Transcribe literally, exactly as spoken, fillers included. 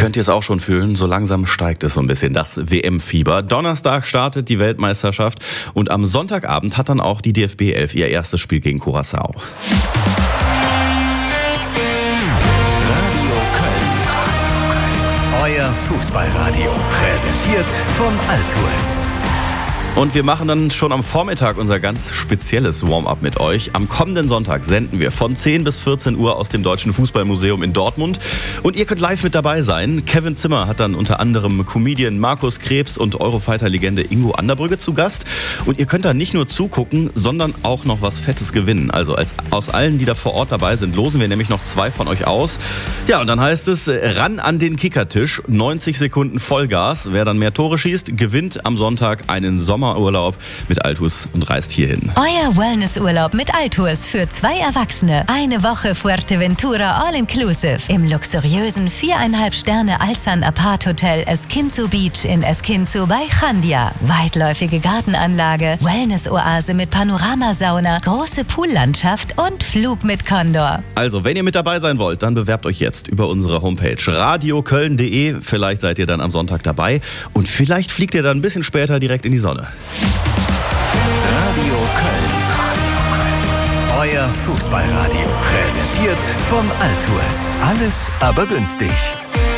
Könnt ihr es auch schon fühlen? So langsam steigt es so ein bisschen, das W M-Fieber. Donnerstag startet die Weltmeisterschaft und am Sonntagabend hat dann auch die D F B elf ihr erstes Spiel gegen Curaçao. Radio Köln. Radio Köln. Euer Fußballradio. Präsentiert von Altours. Und wir machen dann schon am Vormittag unser ganz spezielles Warm-up mit euch. Am kommenden Sonntag senden wir von zehn bis vierzehn Uhr aus dem Deutschen Fußballmuseum in Dortmund. Und ihr könnt live mit dabei sein. Kevin Zimmer hat dann unter anderem Comedian Markus Krebs und Eurofighter-Legende Ingo Anderbrügge zu Gast. Und ihr könnt da nicht nur zugucken, sondern auch noch was Fettes gewinnen. Also als, aus allen, die da vor Ort dabei sind, losen wir nämlich noch zwei von euch aus. Ja, und dann heißt es, ran an den Kickertisch. neunzig Sekunden Vollgas. Wer dann mehr Tore schießt, gewinnt am Sonntag einen Sommer Urlaub mit Altours und reist hierhin. Euer Wellnessurlaub mit Altours für zwei Erwachsene. Eine Woche Fuerteventura All-Inclusive im luxuriösen viereinhalb Sterne Alzan Apart Hotel Esquinzo Beach in Esquinzo bei Chandia. Weitläufige Gartenanlage, Wellness-Oase mit Panoramasauna, große Poollandschaft und Flug mit Condor. Also, wenn ihr mit dabei sein wollt, dann bewerbt euch jetzt über unsere Homepage radio köln punkt de. Vielleicht seid ihr dann am Sonntag dabei und vielleicht fliegt ihr dann ein bisschen später direkt in die Sonne. Radio Köln. Radio Köln. Euer Fußballradio. Präsentiert von Altours. Alles aber günstig.